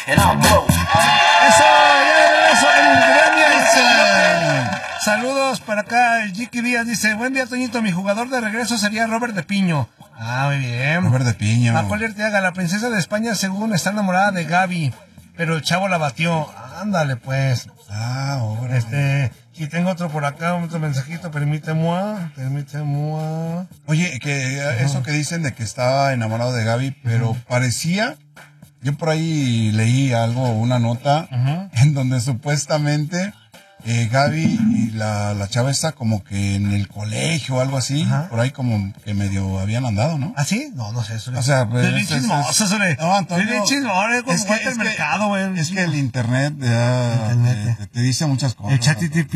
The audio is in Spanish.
and I'll blow. Eso, ya regreso en Gremio. Saludos para acá, el Jiki Díaz dice, buen día Toñito, mi jugador de regreso sería Robert de Piño. Ah, muy bien. Robert de Piño. Macaulay Arteaga, la princesa de España según está enamorada de Gaby, pero el chavo la batió. Ándale pues. Ah, órale. Y tengo otro por acá, otro mensajito, permíteme. Oye, que eso que dicen de que estaba enamorado de Gaby, pero parecía, yo por ahí leí algo, una nota, en donde supuestamente Gaby y la chava está como que en el colegio o algo así, por ahí como que medio habían andado, ¿no? ¿Ah, sí? No sé. O sea, pues... Es chismoso, No, Antonio, es chismoso, es como el mercado, güey. Es que el internet te dice muchas cosas. El chat